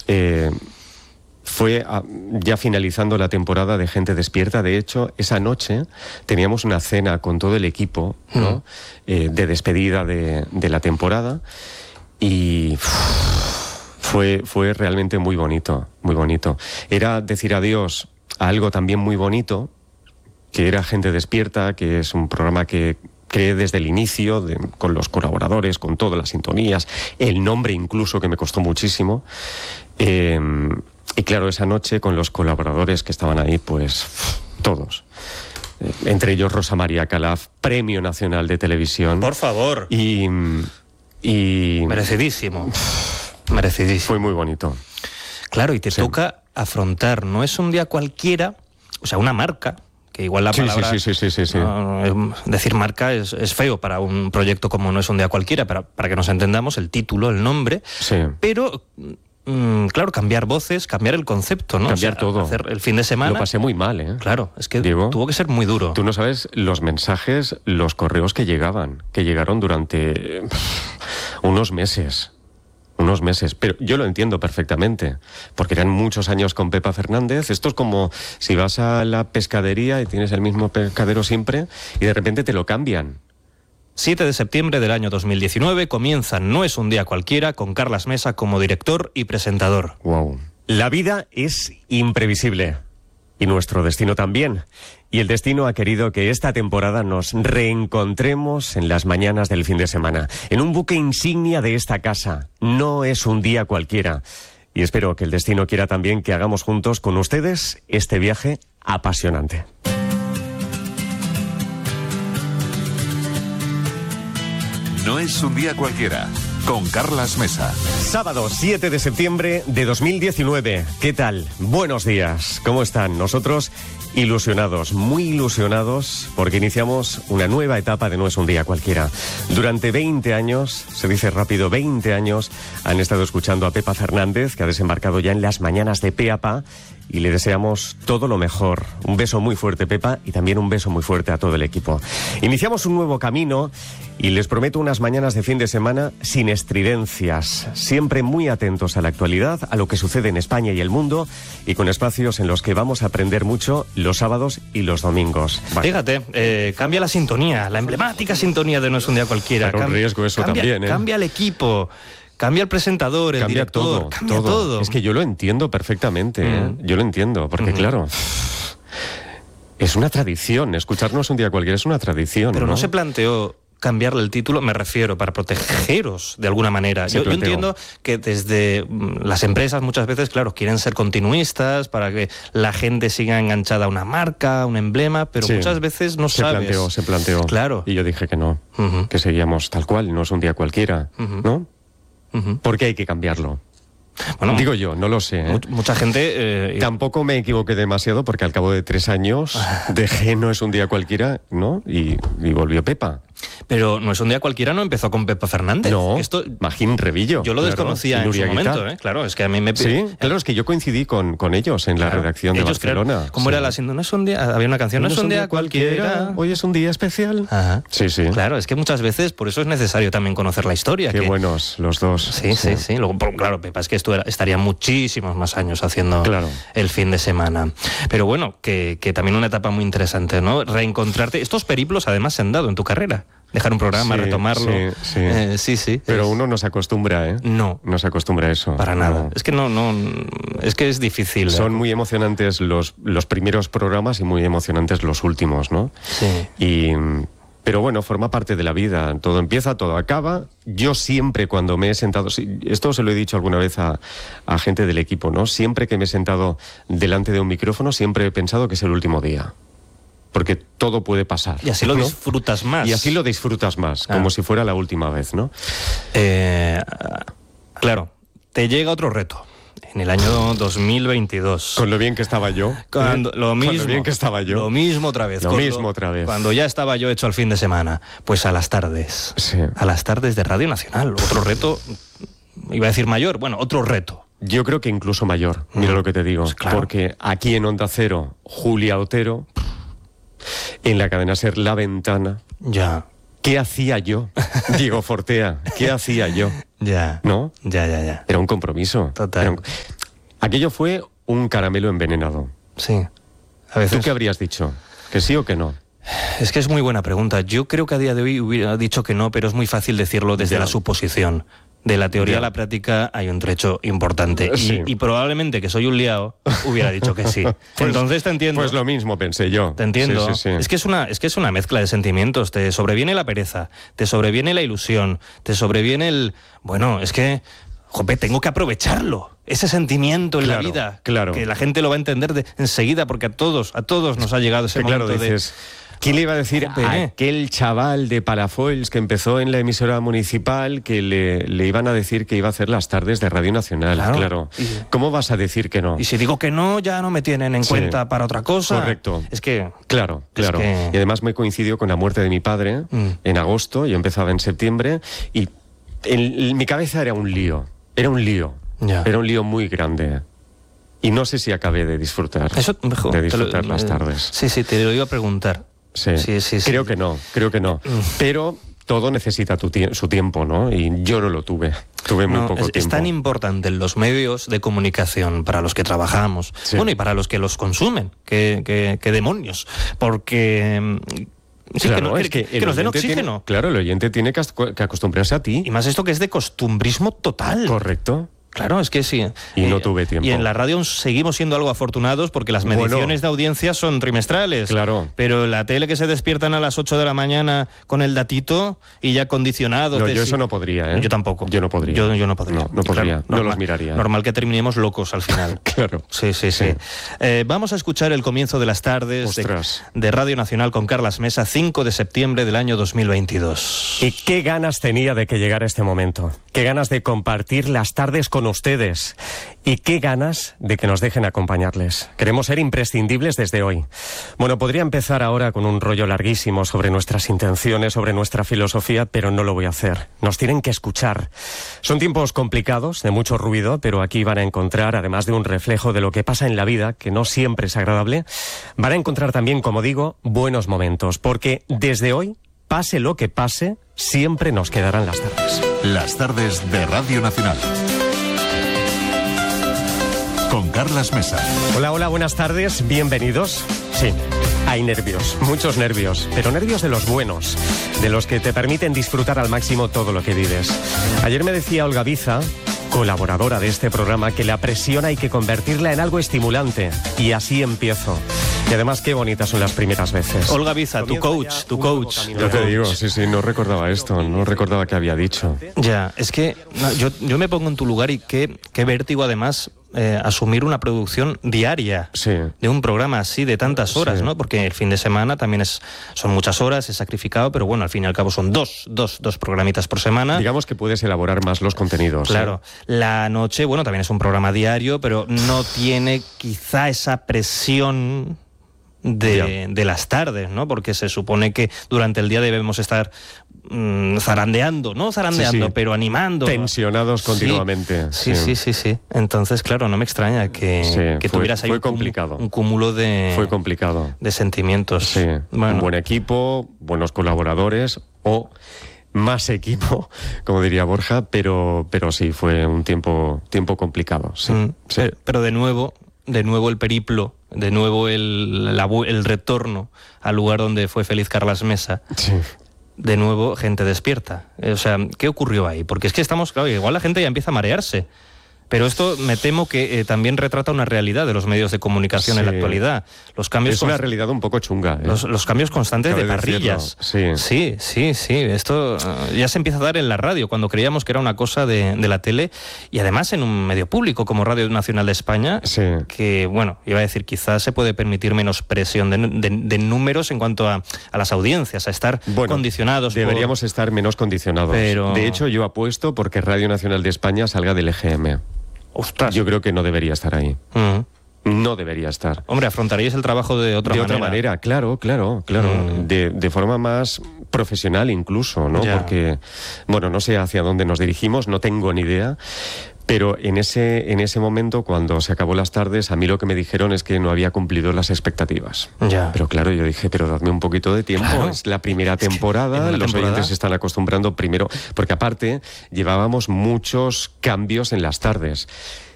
fue ya finalizando la temporada de Gente Despierta. De hecho, esa noche teníamos una cena con todo el equipo, ¿no? De despedida de la temporada, y fue realmente muy bonito, muy bonito. Era decir adiós a algo también muy bonito, que era Gente Despierta, que es un programa que creé desde el inicio, con los colaboradores, con todas las sintonías, el nombre incluso, que me costó muchísimo. Y claro, esa noche con los colaboradores que estaban ahí, pues todos. Entre ellos Rosa María Calaf, Premio Nacional de Televisión. Por favor. Y merecidísimo. Merecidísimo. Fue muy bonito. Claro, y te toca afrontar, no es un día cualquiera, o sea, una marca, que igual la palabra... Sí. Decir marca es feo para un proyecto como No es un día cualquiera, para que nos entendamos, el título, el nombre, sí. Pero... claro, cambiar voces, cambiar el concepto, ¿no? Cambiar todo. Hacer el fin de semana... Lo pasé muy mal, ¿eh? Claro, es que Diego, tuvo que ser muy duro. Tú no sabes los mensajes, los correos que llegaron durante unos meses, pero yo lo entiendo perfectamente, porque eran muchos años con Pepa Fernández. Esto es como si vas a la pescadería y tienes el mismo pescadero siempre y de repente te lo cambian. 7 de septiembre del año 2019 comienza No es un día cualquiera con Carlas Mesa como director y presentador. Wow. La vida es imprevisible y nuestro destino también. Y el destino ha querido que esta temporada nos reencontremos en las mañanas del fin de semana, en un buque insignia de esta casa. No es un día cualquiera. Y espero que el destino quiera también que hagamos juntos con ustedes este viaje apasionante. No es un día cualquiera, con Carlas Mesa. Sábado 7 de septiembre de 2019. ¿Qué tal? Buenos días. ¿Cómo están? Nosotros ilusionados, muy ilusionados, porque iniciamos una nueva etapa de No es un día cualquiera. Durante 20 años, se dice rápido, 20 años, han estado escuchando a Pepa Fernández, que ha desembarcado ya en las mañanas de Pe a Pa, y le deseamos todo lo mejor. Un beso muy fuerte, Pepa, y también un beso muy fuerte a todo el equipo. Iniciamos un nuevo camino y les prometo unas mañanas de fin de semana sin estridencias, siempre muy atentos a la actualidad, a lo que sucede en España y el mundo, y con espacios en los que vamos a aprender mucho los sábados y los domingos. Vale. Fíjate, cambia la sintonía, la emblemática sintonía de No es un día cualquiera. Pero un riesgo eso también, ¿eh? Cambia el equipo. Cambia el presentador, el director, cambia todo. Es que yo lo entiendo perfectamente, ¿eh? Yo lo entiendo, porque claro, es una tradición, escucharnos un día cualquiera es una tradición. Pero no se planteó cambiarle el título, me refiero, para protegeros de alguna manera. Yo entiendo que desde las empresas muchas veces, claro, quieren ser continuistas para que la gente siga enganchada a una marca, un emblema, pero muchas veces no sabes. Se planteó. Claro. Y yo dije que no, que seguíamos tal cual, no es un día cualquiera, ¿no? Porque hay que cambiarlo. Bueno, digo yo, no lo sé, ¿eh? Mucha gente... Tampoco me equivoqué demasiado porque al cabo de 3 años dejé No es un día cualquiera, ¿no? Y volvió Pepa. Pero No es un día cualquiera no empezó con Pepa Fernández. No, esto, Magín Revillo. Yo lo desconocía en su momento, ¿eh? Claro, es que a mí me... Sí, claro, es que yo coincidí con ellos en la redacción de Barcelona. ¿Cómo era la sintonía? No es un día... Había una canción, no es un día cualquiera. Hoy es un día especial. Ajá. Sí. Claro, es que muchas veces por eso es necesario también conocer la historia. Qué buenos los dos. Sí. Luego, claro, Pepa, es que estaría muchísimos más años haciendo el fin de semana. Pero bueno, que también una etapa muy interesante, ¿no? Reencontrarte. Estos periplos además se han dado en tu carrera. Dejar un programa, retomarlo. Sí. Pero uno no se acostumbra, ¿eh? No se acostumbra a eso. Para nada. Es que es que es difícil. Son muy emocionantes los primeros programas y muy emocionantes los últimos, ¿no? Sí. Pero bueno, forma parte de la vida. Todo empieza, todo acaba. Yo siempre cuando me he sentado... Esto se lo he dicho alguna vez a gente del equipo, ¿no? Siempre que me he sentado delante de un micrófono, siempre he pensado que es el último día. Porque todo puede pasar. Y así lo disfrutas más. Y así lo disfrutas más, como si fuera la última vez, ¿no? Claro, te llega otro reto. En el año 2022. Con lo bien que estaba yo. Lo mismo otra vez. Cuando ya estaba yo hecho al fin de semana. Pues a las tardes. Sí. A las tardes de Radio Nacional. Otro reto, iba a decir mayor, bueno, otro reto. Yo creo que incluso mayor, mira lo que te digo. Pues claro. Porque aquí en Onda Cero, Julia Otero, en la cadena SER La Ventana. Ya. ¿Qué hacía yo? Diego Fortea, ¿qué hacía yo? Ya. ¿No? Ya. Era un compromiso. Total. Aquello fue un caramelo envenenado. Sí. A veces... ¿Tú qué habrías dicho? ¿Que sí o que no? Es que es muy buena pregunta. Yo creo que a día de hoy hubiera dicho que no, pero es muy fácil decirlo desde la suposición. De la teoría a la práctica hay un trecho importante. Sí. Y probablemente, que soy un liao, hubiera dicho que sí. Entonces te entiendo. Pues lo mismo pensé yo. Te entiendo. Sí. Es que es una mezcla de sentimientos. Te sobreviene la pereza, te sobreviene la ilusión, te sobreviene el... Bueno, es que... Jope, tengo que aprovecharlo. Ese sentimiento en la vida. Claro. Que la gente lo va a entender enseguida, porque a todos nos ha llegado ese momento dices, ¿quién le iba a decir a aquel chaval de Palafolls que empezó en la emisora municipal que le iban a decir que iba a hacer las tardes de Radio Nacional? Claro. ¿Cómo vas a decir que no? Y si digo que no, ya no me tienen en cuenta para otra cosa. Correcto. Es que... Claro. Y además me coincidió con la muerte de mi padre en agosto. Yo empezaba en septiembre y mi cabeza era un lío. Era un lío. Ya. Era un lío muy grande. Y no sé si acabé de disfrutar. Eso mejor. De disfrutar las tardes. Sí, te lo iba a preguntar. Sí. Creo que no. Pero todo necesita su tiempo, ¿no? Y yo no lo tuve. Tuve muy poco tiempo. Es tan importante en los medios de comunicación para los que trabajamos, bueno, y para los que los consumen, que demonios. Porque... Sí, claro, que nos den oxígeno. Claro, el oyente tiene que acostumbrarse a ti. Y más esto que es de costumbrismo total. Correcto. Claro, es que sí. Y no tuve tiempo. Y en la radio seguimos siendo algo afortunados porque las mediciones de audiencia son trimestrales. Claro. Pero la tele que se despiertan a las 8 de la mañana con el datito y ya condicionados. No, yo eso no podría, ¿eh? Yo tampoco. Yo no podría. Yo no podría. No podría. Claro, no los miraría. Normal que terminemos locos al final. Claro. Sí. Vamos a escuchar el comienzo de las tardes de Radio Nacional con Carlas Mesa, 5 de septiembre del año 2022. Y qué ganas tenía de que llegara este momento. Qué ganas de compartir las tardes con ustedes. Y qué ganas de que nos dejen acompañarles. Queremos ser imprescindibles desde hoy. Bueno, podría empezar ahora con un rollo larguísimo sobre nuestras intenciones, sobre nuestra filosofía, pero no lo voy a hacer. Nos tienen que escuchar. Son tiempos complicados, de mucho ruido, pero aquí van a encontrar, además de un reflejo de lo que pasa en la vida, que no siempre es agradable, van a encontrar también, como digo, buenos momentos, porque desde hoy, pase lo que pase, siempre nos quedarán las tardes. Las tardes de Radio Nacional. Con Carlas Mesa. Hola, buenas tardes, bienvenidos. Sí, hay nervios, muchos nervios, pero nervios de los buenos, de los que te permiten disfrutar al máximo todo lo que vives. Ayer me decía Olga Biza, colaboradora de este programa, que la presión hay que convertirla en algo estimulante. Y así empiezo. Y además, qué bonitas son las primeras veces. Olga Biza, tu coach. Ya te digo, sí, no recordaba esto, no recordaba que había dicho. Ya, es que yo me pongo en tu lugar y qué vértigo además asumir una producción diaria de un programa así de tantas horas, ¿no? Porque el fin de semana también son muchas horas, es sacrificado, pero bueno, al fin y al cabo son dos programitas por semana. Digamos que puedes elaborar más los contenidos. Claro. La noche, bueno, también es un programa diario, pero no tiene quizá esa presión de las tardes, ¿no? Porque se supone que durante el día debemos estar zarandeando, pero animando. Tensionados continuamente. Sí. Entonces, claro, no me extraña que tuvieras ahí un cúmulo de... Fue complicado. De sentimientos. Sí, un buen equipo, buenos colaboradores o más equipo, como diría Borja, pero sí, fue un tiempo complicado. Sí. Pero de nuevo el periplo, de nuevo el retorno al lugar donde fue feliz Carlas Mesa. Sí. De nuevo, gente despierta. O sea, ¿qué ocurrió ahí? Porque es que claro, igual la gente ya empieza a marearse. Pero esto me temo que también retrata una realidad de los medios de comunicación en la actualidad. Los cambios es una realidad un poco chunga. Los cambios constantes de parrillas. Sí. Esto ya se empieza a dar en la radio, cuando creíamos que era una cosa de la tele, y además en un medio público como Radio Nacional de España, que, bueno, iba a decir, quizás se puede permitir menos presión de números en cuanto a las audiencias, a estar condicionados. Deberíamos estar menos condicionados. Pero... De hecho, yo apuesto porque Radio Nacional de España salga del EGM. Ostras. Yo creo que no debería estar ahí. No debería estar. Hombre, afrontaríais el trabajo de otra manera. Claro. De forma más profesional incluso, ¿no? Ya. Porque, bueno, no sé hacia dónde nos dirigimos, no tengo ni idea. Pero en ese momento, cuando se acabó las tardes, a mí lo que me dijeron es que no había cumplido las expectativas. Ya. Pero claro, yo dije, pero dadme un poquito de tiempo. Claro. Es la primera temporada, los oyentes se están acostumbrando primero, porque aparte llevábamos muchos cambios en las tardes.